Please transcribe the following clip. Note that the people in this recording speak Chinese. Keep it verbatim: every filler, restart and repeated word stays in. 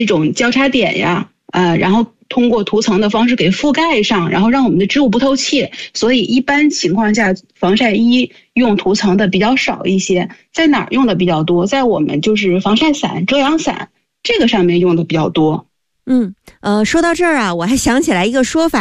这种交叉点呀，呃，然后通过涂层的方式给覆盖上，然后让我们的织物不透气。所以一般情况下，防晒衣用涂层的比较少一些。在哪儿用的比较多？在我们就是防晒伞、遮阳伞这个上面用的比较多。 嗯，呃，说到这儿啊，我还想起来一个说法。